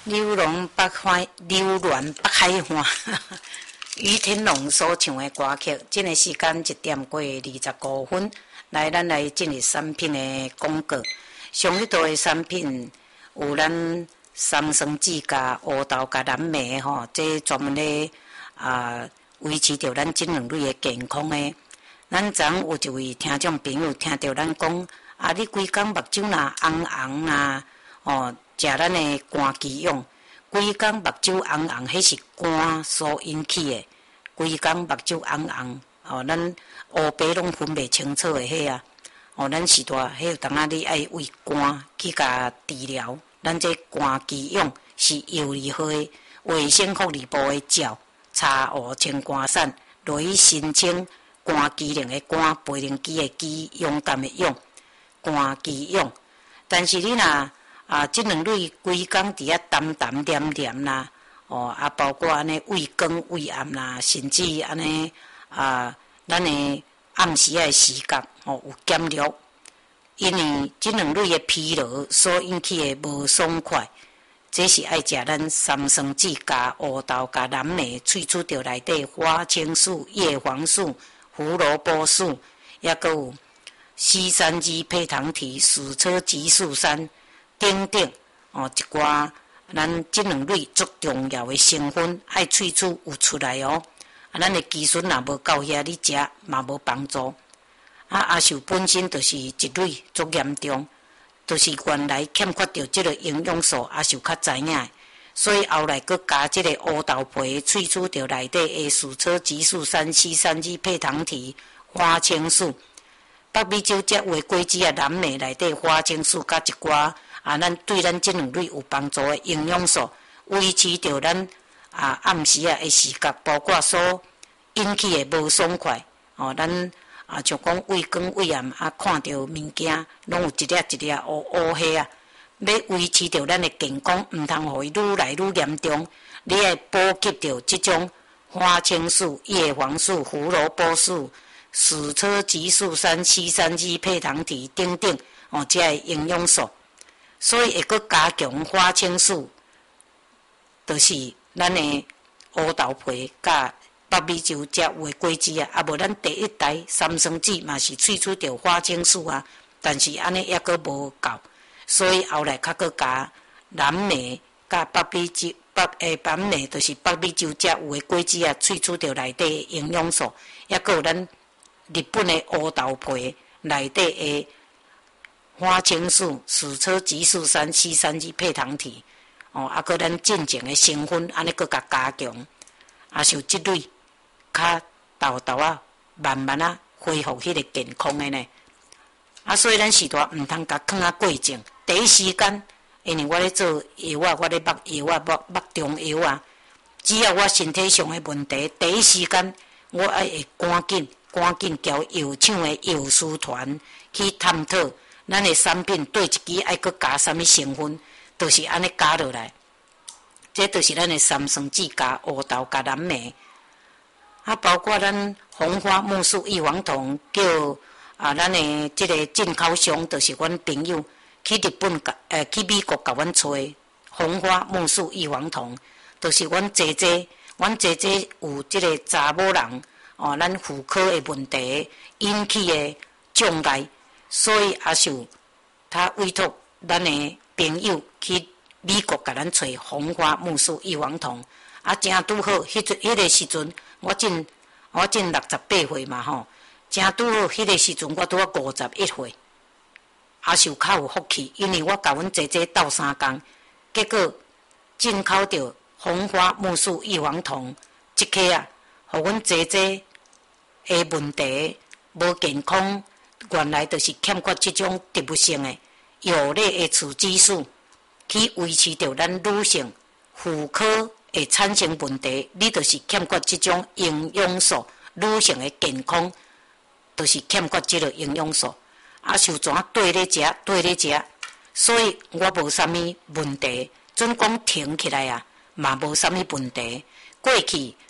柳鸾北海岸，于天龙所唱的歌曲。这个时间1点过25分，咱来进入产品的广告。上一道的产品有咱三生子加乌豆加蓝莓吼，这专门咧维持着咱精人类的健康的。咱昨有一位听众朋友听到咱讲，你规工目睭若红红啦，食咱的肝鸡蛹，规工目睭红红，迄是肝所引起的。规工目睭红红，咱乌白拢分袂清楚的迄啊，咱是大迄当你爱为肝去甲治疗。咱这肝鸡蛹是幼儿号的卫生福利部的照，茶乌清肝散，落去申请肝机灵的肝，培灵机的机，勇敢的勇，肝鸡蛹。但是你若这两类规工伫遐淡黏啦，包括安尼胃光胃暗啦，甚至安尼咱的暗时的视觉有减弱，因为这两类的疲劳所引起的无爽快，这是爱食咱三生子加乌豆加蓝莓萃取到内底花青素、叶黄素、胡萝卜素，也佫有硒酸基配糖体、矢车激素酸等等一寡咱这两类足重要的成分，爱萃取有出来哦。咱的基础若无到遐，你食嘛无帮助。阿秀本身就是一类足严重，就是原来欠缺着这个营养素，阿秀较知影。所以后来佮加这个乌豆皮萃取到内底的矢车激素酸、硒酸基配糖体、花青素。北美洲则有果子蓝莓内底花青素甲一寡咱对咱这两类有帮助的营养素，维持着咱暗时的视觉，包括所引起的无爽快。咱像讲胃光胃暗看到物件拢有一粒一粒乌乌黑啊。要维持着咱的健康，毋通互伊愈来愈严重。你要补给着这种花青素、叶黄素、胡萝卜素、矢车激素酸、硒酸基配糖体等等这些营养素。所以会阁加强花青素，就是咱的乌豆皮甲北美洲则有的果子无咱第一代三生子嘛是萃取着花青素但是安尼抑阁无够。所以后来较阁加蓝莓甲北美洲蓝莓，就是北美洲则有的果子萃取着内底的营养素，抑阁有咱日本的乌豆皮内底的花青素、矢车激素酸、硒酸基配糖体，阁咱进前的成分，安尼阁甲加强，像即类较豆慢慢恢复迄个健康的呢。所以咱时代毋通甲放过静。第一时间，因为我咧做药我咧抹药抹中药只要我身体上的问题，第一时间我会赶紧交药厂的药师团去探讨咱的产品对一支爱阁加啥物成分，就是安尼加落来。这就是咱的三生子加乌豆加蓝莓，包括咱红花木素异黄酮，叫咱的这个进口商，就是阮朋友去日本去美国甲阮找红花木素异黄酮，就是阮姐姐有这个查某人咱妇科的问题引起的障碍，所以秀他委托咱的朋友去美国甲咱找红花木素异黄酮，正拄好迄个时阵我正68岁嘛吼，正拄好迄个时阵我拄51岁。秀较有福气，因为我甲阮姐姐斗3工，结果进口着红花木素异黄酮，即刻互阮姐姐的问题无健康，原来就是欠缺即种植物性的药类的雌激素，去维持着咱女性妇科会产生问题。你就是欠缺即种营养素，女性的健康就是欠缺即个营养素。受怎对咧食，所以我无啥物问题。准讲停起来嘛无啥物问题。过去